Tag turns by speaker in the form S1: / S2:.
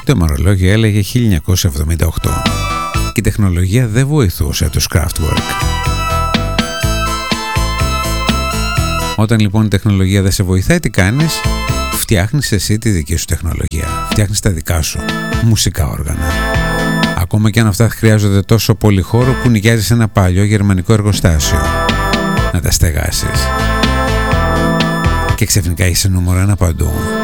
S1: Το ημερολόγιο έλεγε 1978 και η τεχνολογία δεν βοηθούσε τους Kraftwerk. Όταν λοιπόν η τεχνολογία δεν σε βοηθάει, τι κάνεις? Φτιάχνεις εσύ τη δική σου τεχνολογία. Φτιάχνεις τα δικά σου μουσικά όργανα. Ακόμα και αν αυτά χρειάζονται τόσο πολύ χώρο που νοικιάζεις ένα παλιό γερμανικό εργοστάσιο να τα στεγάσεις. Και ξαφνικά είσαι νούμερο 1 παντού.